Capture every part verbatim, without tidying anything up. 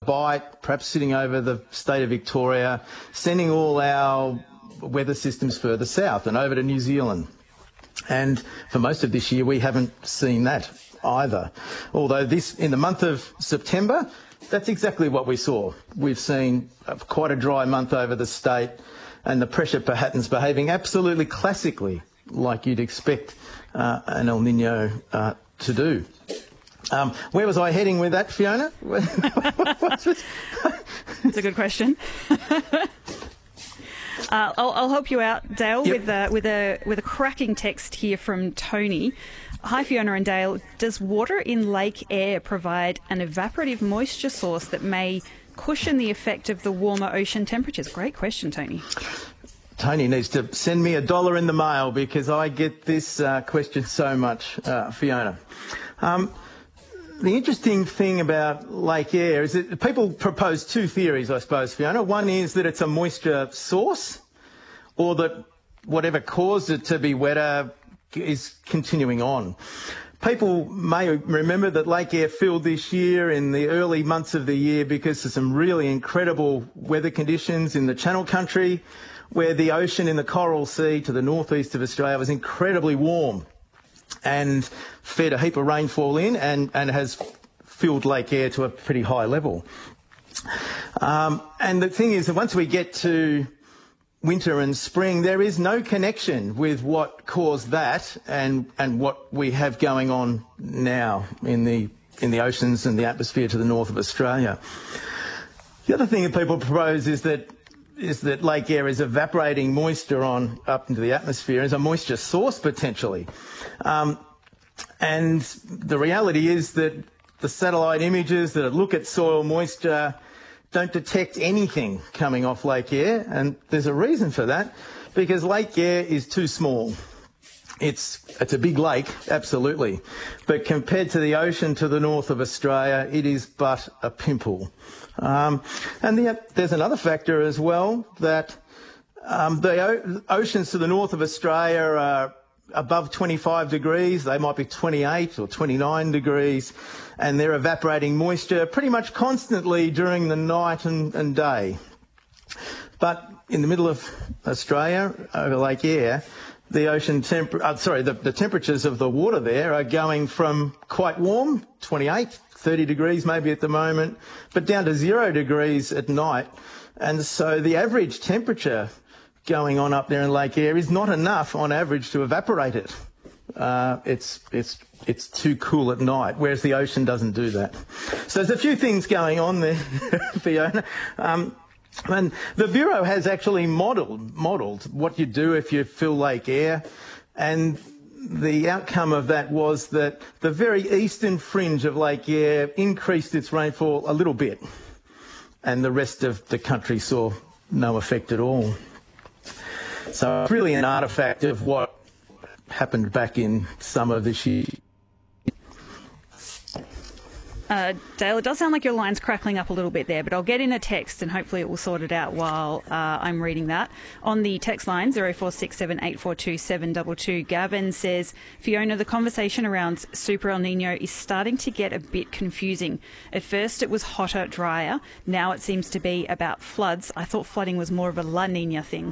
bite, perhaps sitting over the state of Victoria, sending all our weather systems further south and over to New Zealand. And for most of this year, we haven't seen that either. Although this, in the month of September, that's exactly what we saw. We've seen quite a dry month over the state and the pressure patterns behaving absolutely classically like you'd expect uh, an El Nino uh, to do. Um, where was I heading with that, Fiona? It's a good question. Uh, I'll, I'll help you out, Dale, yep. with, uh, with, a, with a cracking text here from Tony. Hi, Fiona and Dale. Does water in Lake Eyre provide an evaporative moisture source that may cushion the effect of the warmer ocean temperatures? Great question, Tony. Tony needs to send me a dollar in the mail because I get this uh, question so much, uh, Fiona. Um, The interesting thing about Lake Eyre is that people propose two theories, I suppose, Fiona. One is that it's a moisture source, or that whatever caused it to be wetter is continuing on. People may remember that Lake Eyre filled this year in the early months of the year because of some really incredible weather conditions in the Channel Country, where the ocean in the Coral Sea to the northeast of Australia was incredibly warm and fed a heap of rainfall in and, and has filled Lake Eyre to a pretty high level. Um, and the thing is that once we get to winter and spring, there is no connection with what caused that and, and what we have going on now in the, in the oceans and the atmosphere to the north of Australia. The other thing that people propose is that is that Lake Eyre is evaporating moisture on up into the atmosphere as a moisture source potentially. Um, and the reality is that the satellite images that look at soil moisture don't detect anything coming off Lake Eyre, and there's a reason for that, because Lake Eyre is too small. It's, it's a big lake, absolutely, but compared to the ocean to the north of Australia, it is but a pimple. Um, and the, there's another factor as well, that um, the o oceans to the north of Australia are above twenty-five degrees, they might be twenty-eight or twenty-nine degrees, and they're evaporating moisture pretty much constantly during the night and, and day. But in the middle of Australia, over Lake Eyre, the ocean temp uh, sorry, the, the temperatures of the water there are going from quite warm, twenty-eight, thirty degrees maybe at the moment, but down to zero degrees at night. And so the average temperature going on up there in Lake Eyre is not enough on average to evaporate it. Uh, it's, it's, it's too cool at night, whereas the ocean doesn't do that. So there's a few things going on there, Fiona. Um, And the Bureau has actually modelled modelled what you do if you fill Lake Eyre, and the outcome of that was that the very eastern fringe of Lake Eyre increased its rainfall a little bit, and the rest of the country saw no effect at all. So it's really an artefact of what happened back in summer this year. Uh, Dale, it does sound like your line's crackling up a little bit there, but I'll get in a text and hopefully it will sort it out while uh, I'm reading that. On the text line, zero four six seven eight four two seven two two, Gavin says, Fiona, the conversation around Super El Nino is starting to get a bit confusing. At first it was hotter, drier. Now it seems to be about floods. I thought flooding was more of a La Nina thing.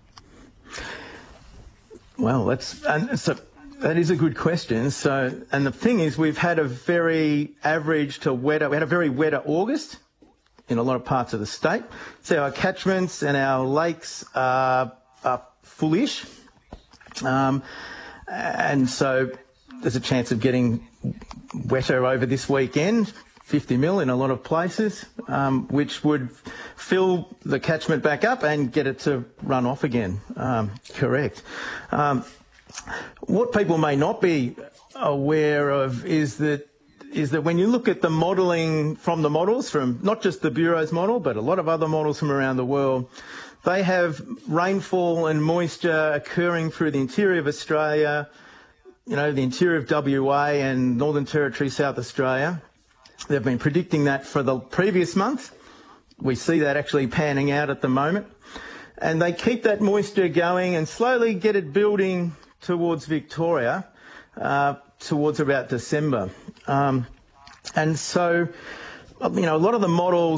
Well, that's... And so that is a good question. So, and the thing is, we've had a very average to wetter, we had a very wetter August in a lot of parts of the state. So our catchments and our lakes are, are fullish. Um, and so there's a chance of getting wetter over this weekend, fifty mil in a lot of places, um, which would fill the catchment back up and get it to run off again. Um, correct. Um, What people may not be aware of is that is that when you look at the modelling from the models, from not just the Bureau's model, but a lot of other models from around the world, they have rainfall and moisture occurring through the interior of Australia, you know, the interior of W A and Northern Territory, South Australia. They've been predicting that for the previous month. We see that actually panning out at the moment. And they keep that moisture going and slowly get it building towards Victoria, uh, towards about December. Um, and so, you know, a lot of the models